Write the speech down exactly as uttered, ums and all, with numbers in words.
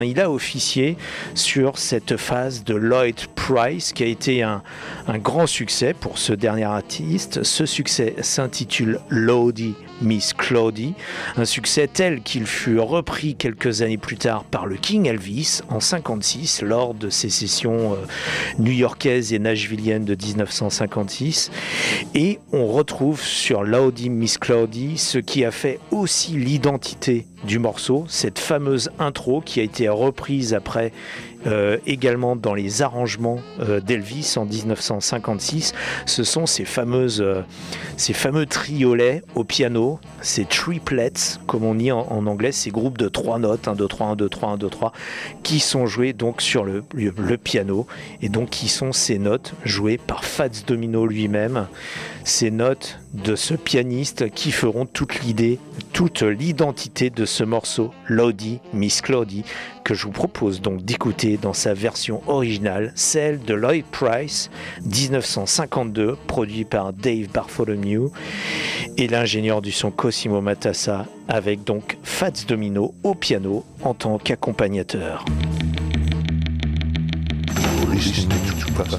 Il a officié sur cette phase de Lloyd Price qui a été un, un grand succès pour ce dernier artiste. Ce succès s'intitule Lordy Miss Claudie, un succès tel qu'il fut repris quelques années plus tard par le King Elvis en cinquante-six lors de ses sessions euh, new-yorkaises et nashvilliennes de dix-neuf cent cinquante-six. Et on retrouve sur Lordy Miss Claudie ce qui a fait aussi l'identité du morceau, cette fameuse intro qui a été reprise après euh, également dans les arrangements euh, d'Elvis en dix-neuf cent cinquante-six. Ce sont ces fameuses, euh, ces fameux triolets au piano, ces triplets comme on dit en, en anglais, ces groupes de trois notes, un, deux, trois, un, deux, trois, un, deux, trois, qui sont joués donc sur le, le, le piano et donc qui sont ces notes jouées par Fats Domino lui-même, ces notes de ce pianiste qui feront toute l'idée, toute l'identité de ce morceau Lordy Miss Claudie que je vous propose donc d'écouter dans sa version originale, celle de Lloyd Price dix-neuf cent cinquante-deux, produit par Dave Bartholomew et l'ingénieur du son Cosimo Matassa avec donc Fats Domino au piano en tant qu'accompagnateur. Listening to Pastor